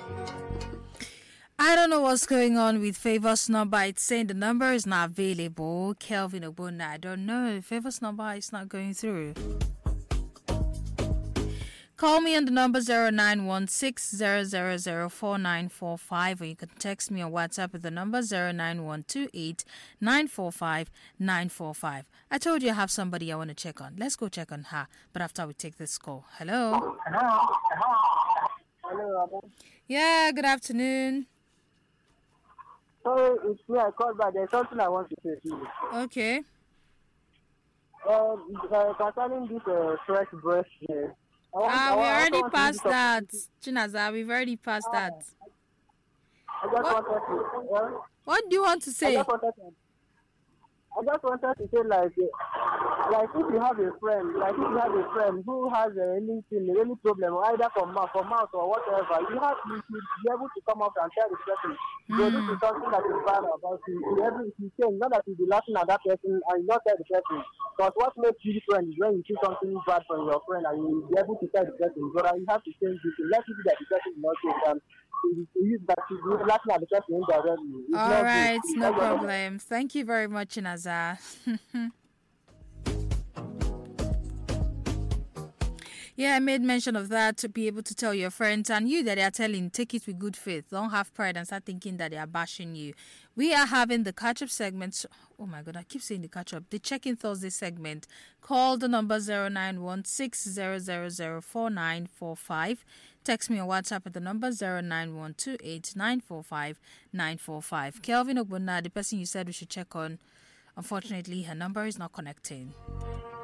I don't know what's going on with Favor's number. It's saying the number is not available. Kelvin Ogbonna, I don't know. Favor's number is not going through. Call me on the number 0916-000-4945, or you can text me on WhatsApp with the number 09128-945-945. I told you I have somebody I want to check on. Let's go check on her, but after we take this call. Hello? Hello. Yeah, good afternoon. So it's me. I called back. There's something I want to say to you. Okay. Concerning this fresh breast here. We already passed that, Chinaza. We've already passed that. I just wanted to. What do you want to say? I just wanted to say, like if you have a friend, who has any problem, either from mouth or whatever, you should be able to come up and tell the person, this is something that is bad about you. If you change, not that you be laughing at that person and not tell the person. Because what makes you different is when you see something bad from your friend and you be able to tell the person, but you have to change it. Let it be that the person is not change. Laughing at the person indirectly. All right, no problem. Thank you very much, Inaza. Yeah, I made mention of that to be able to tell your friends, and you that they are telling, take it with good faith. Don't have pride and start thinking that they are bashing you. We are having the catch-up segment. Oh my God, I keep saying the catch-up. The Check-in Thursday segment. Call the number 0916-000-4945. Text me on WhatsApp at the number 09128-945-945. Kelvin Ogbonna, the person you said we should check on, unfortunately, her number is not connecting.